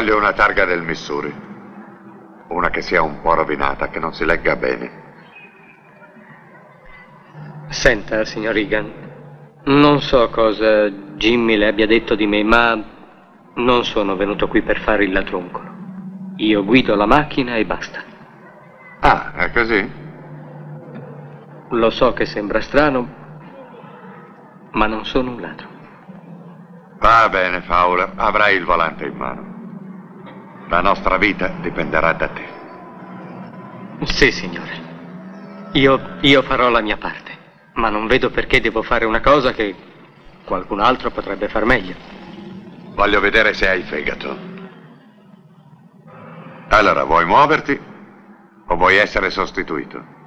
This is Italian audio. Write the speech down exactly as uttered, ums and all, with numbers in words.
Voglio una targa del Missouri. Una che sia un po' rovinata, che non si legga bene. Senta, signor Egan, non so cosa Jimmy le abbia detto di me, ma non sono venuto qui per fare il ladruncolo. Io guido la macchina e basta. Ah, è così? Lo so che sembra strano, ma non sono un ladro. Va bene, Fowler, avrai il volante in mano. La nostra vita dipenderà da te. Sì, signore. Io, io farò la mia parte, ma non vedo perché devo fare una cosa che qualcun altro potrebbe far meglio. Voglio vedere se hai fegato. Allora, vuoi muoverti o vuoi essere sostituito?